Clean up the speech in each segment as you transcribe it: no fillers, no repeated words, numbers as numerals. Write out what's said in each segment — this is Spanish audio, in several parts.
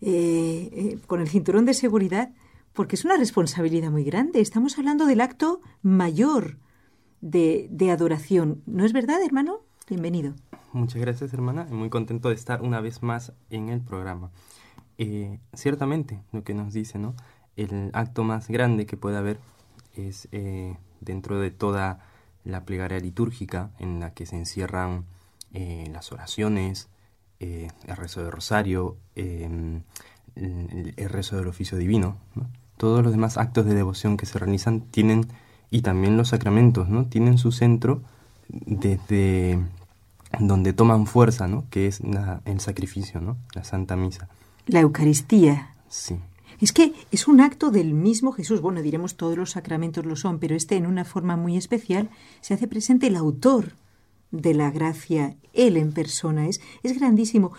con el cinturón de seguridad, porque es una responsabilidad muy grande. Estamos hablando del acto mayor de adoración. ¿No es verdad, hermano? Bienvenido. Muchas gracias, hermana. Muy contento de estar una vez más en el programa. Ciertamente, lo que nos dice, ¿no? El acto más grande que puede haber es dentro de toda la plegaria litúrgica, en la que se encierran las oraciones, el rezo de rosario, el rezo del oficio divino, ¿no? Todos los demás actos de devoción que se realizan tienen, y también los sacramentos, ¿no? Tienen su centro desde donde toman fuerza, ¿no? Que es el sacrificio, ¿no? La Santa Misa. La Eucaristía. Sí. Es que es un acto del mismo Jesús. Bueno, diremos todos los sacramentos lo son, pero en una forma muy especial se hace presente el autor de la gracia, Él en persona. Es grandísimo.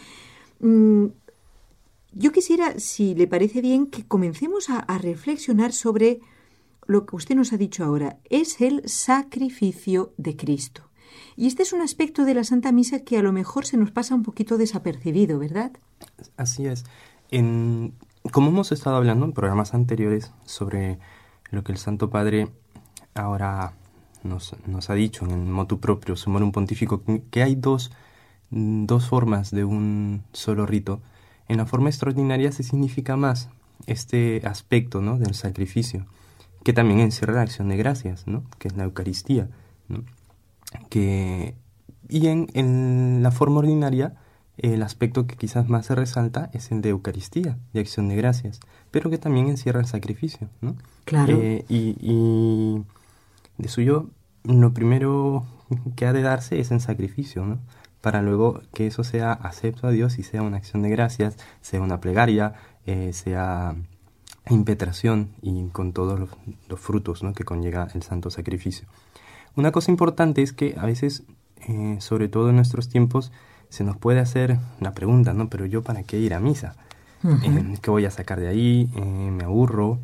Yo quisiera, si le parece bien, que comencemos a reflexionar sobre lo que usted nos ha dicho ahora. Es el sacrificio de Cristo. Y este es un aspecto de la Santa Misa que a lo mejor se nos pasa un poquito desapercibido, ¿verdad? Así es. Como hemos estado hablando en programas anteriores sobre lo que el Santo Padre ahora nos ha dicho en el motu proprio Sumorum Pontifico, que hay dos formas de un solo rito. En la forma extraordinaria se significa más este aspecto, ¿no? Del sacrificio, que también encierra la acción de gracias, ¿no? Que es la Eucaristía, ¿no? Y en la forma ordinaria, el aspecto que quizás más se resalta es el de Eucaristía, de acción de gracias, pero que también encierra el sacrificio, ¿no? Claro. Y de suyo, lo primero que ha de darse es en sacrificio, ¿no? Para luego que eso sea acepto a Dios y sea una acción de gracias, sea una plegaria, sea impetración y con todos los frutos, ¿no? Que conlleva el santo sacrificio. Una cosa importante es que a veces, sobre todo en nuestros tiempos, se nos puede hacer la pregunta, ¿no? Pero yo, ¿para qué ir a misa? Uh-huh. ¿Qué voy a sacar de ahí? Me aburro.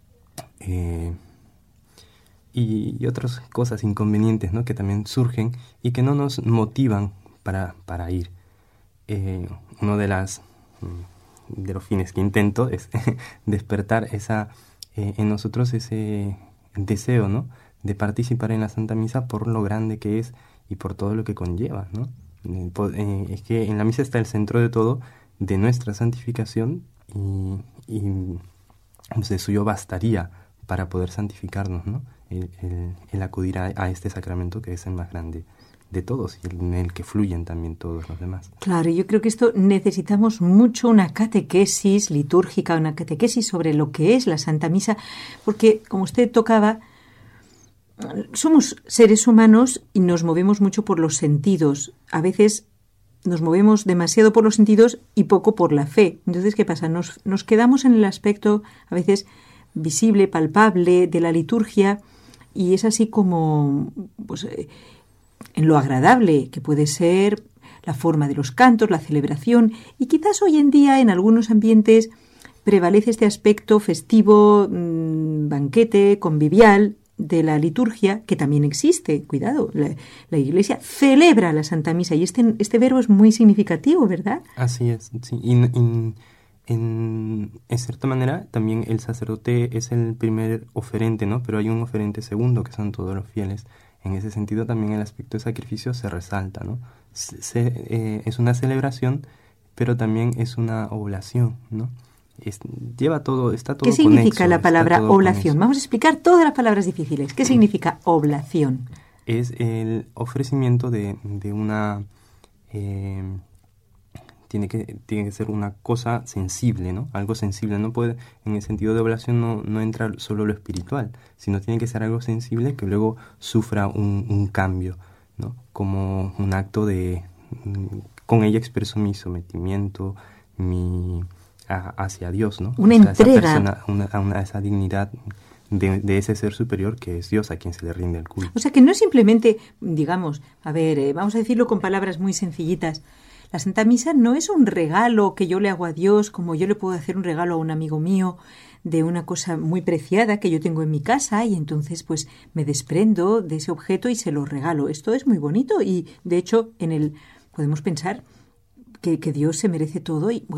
Y otras cosas inconvenientes, ¿no? Que también surgen y que no nos motivan para ir. Uno de los fines que intento es despertar en nosotros ese deseo, ¿no? De participar en la Santa Misa por lo grande que es y por todo lo que conlleva, ¿no? Es que en la misa está el centro de todo, de nuestra santificación, y pues de suyo bastaría para poder santificarnos, ¿no? El acudir a este sacramento que es el más grande de todos y en el que fluyen también todos los demás. Claro, yo creo que esto necesitamos mucho una catequesis litúrgica, una catequesis sobre lo que es la Santa Misa, porque como usted tocaba, somos seres humanos y nos movemos mucho por los sentidos. A veces nos movemos demasiado por los sentidos y poco por la fe. Entonces, ¿qué pasa? Nos quedamos en el aspecto a veces visible, palpable de la liturgia, y es así como pues, en lo agradable que puede ser la forma de los cantos, la celebración, y quizás hoy en día en algunos ambientes prevalece este aspecto festivo, banquete, convivial de la liturgia, que también existe. Cuidado, la Iglesia celebra la Santa Misa, y este verbo es muy significativo, ¿verdad? Así es, sí. En cierta manera también el sacerdote es el primer oferente, ¿no? Pero hay un oferente segundo, que son todos los fieles. En ese sentido también el aspecto de sacrificio se resalta, ¿no? Es una celebración, pero también es una oblación, ¿no? Lleva todo, está todo conexo. ¿Qué significa la palabra oblación? Conexo. Vamos a explicar todas las palabras difíciles. ¿Qué significa oblación? Es el ofrecimiento de una... Tiene que ser una cosa sensible, ¿no? Algo sensible. No puede, en el sentido de oblación no entra solo lo espiritual, sino tiene que ser algo sensible que luego sufra un cambio, ¿no? Como un acto de... Con ella expreso mi sometimiento, hacia Dios, ¿no? Una entrega. Esa dignidad de ese ser superior que es Dios, a quien se le rinde el culto. O sea, que no es simplemente, digamos, vamos a decirlo con palabras muy sencillitas. La Santa Misa no es un regalo que yo le hago a Dios, como yo le puedo hacer un regalo a un amigo mío de una cosa muy preciada que yo tengo en mi casa, y entonces pues me desprendo de ese objeto y se lo regalo. Esto es muy bonito, y de hecho podemos pensar que Dios se merece todo, y bueno,